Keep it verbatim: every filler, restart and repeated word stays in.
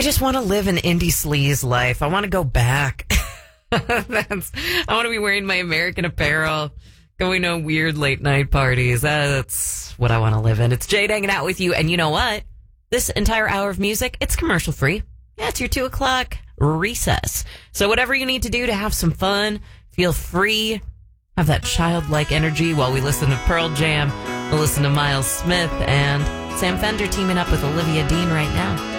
I just want to live an indie sleaze life. I want to go back. That's, I want to be wearing my American Apparel, going to weird late night parties. That's what I want to live in. It's Jade hanging out with you. And you know what? This entire hour of music, it's commercial free. Yeah, it's your two o'clock recess. So whatever you need to do to have some fun, feel free, have that childlike energy while we listen to Pearl Jam. We'll listen to Miles Smith and Sam Fender teaming up with Olivia Dean right now.